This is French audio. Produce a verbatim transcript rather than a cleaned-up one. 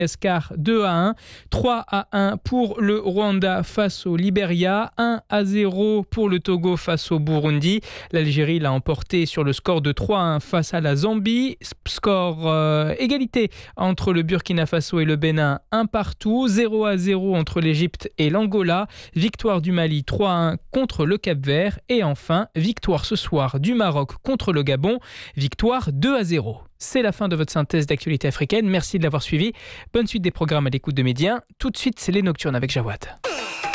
Madagascar deux à un, trois à un pour le Rwanda face au Libéria, un à zéro pour le Togo face au Burundi. L'Algérie l'a emporté sur le score de trois à un face à la Zambie. Score euh, égalité entre le Burkina Faso et le Bénin, un partout, zéro à zéro entre l'Égypte et l'Angola. Victoire du Mali trois à un contre le Cap-Vert. Et enfin, victoire ce soir du Maroc contre le Gabon, victoire deux à zéro. C'est la fin de votre synthèse d'actualité africaine. Merci de l'avoir suivi. Bonne suite des programmes à l'écoute de Média. Tout de suite, c'est les Nocturnes avec Jawad.